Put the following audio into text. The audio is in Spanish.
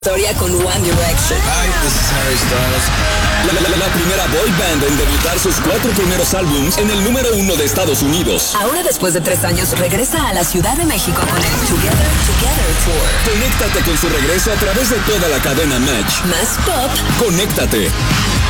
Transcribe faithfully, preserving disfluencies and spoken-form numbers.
Historia con One Direction. Hi, this is Harry Styles. La, la, la primera boy band en debutar sus cuatro primeros álbumes en el número uno de Estados Unidos. Ahora, después de tres años, regresa a la Ciudad de México con el Together Together Tour. Conéctate con su regreso a través de toda la cadena Match. Más pop. Conéctate.